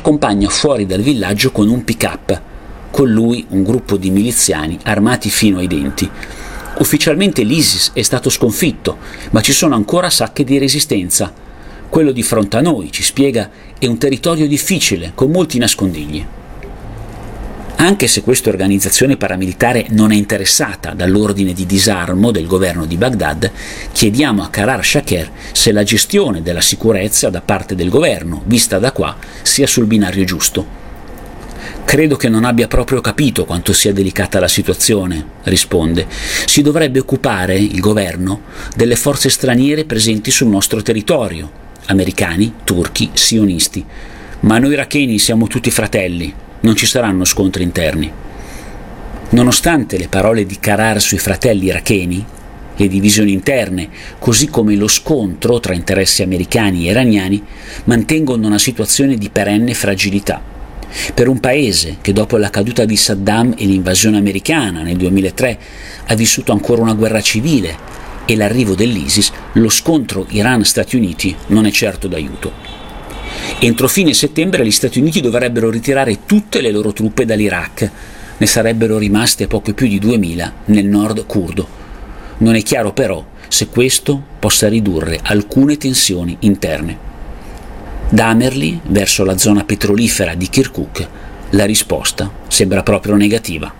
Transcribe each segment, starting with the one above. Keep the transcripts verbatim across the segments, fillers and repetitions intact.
accompagna fuori dal villaggio con un pick-up. Con lui un gruppo di miliziani armati fino ai denti. Ufficialmente l'ISIS è stato sconfitto, ma ci sono ancora sacche di resistenza. Quello di fronte a noi, ci spiega, è un territorio difficile, con molti nascondigli. Anche se questa organizzazione paramilitare non è interessata dall'ordine di disarmo del governo di Baghdad, chiediamo a Qarar Shaker se la gestione della sicurezza da parte del governo, vista da qua, sia sul binario giusto. Credo che non abbia proprio capito quanto sia delicata la situazione, risponde. Si dovrebbe occupare, il governo, delle forze straniere presenti sul nostro territorio, americani, turchi, sionisti. Ma noi iracheni siamo tutti fratelli, non ci saranno scontri interni. Nonostante le parole di Qarar sui fratelli iracheni, le divisioni interne, così come lo scontro tra interessi americani e iraniani, mantengono una situazione di perenne fragilità. Per un paese che dopo la caduta di Saddam e l'invasione americana nel duemilatré ha vissuto ancora una guerra civile e l'arrivo dell'ISIS, lo scontro Iran-Stati Uniti non è certo d'aiuto. Entro fine settembre gli Stati Uniti dovrebbero ritirare tutte le loro truppe dall'Iraq. Ne sarebbero rimaste poco più di duemila nel nord curdo. Non è chiaro però se questo possa ridurre alcune tensioni interne. Da Amerli verso la zona petrolifera di Kirkuk la risposta sembra proprio negativa.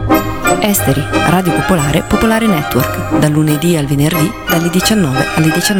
Esteri, Radio Popolare, Popolare Network, dal lunedì al venerdì dalle diciannove alle diciannove.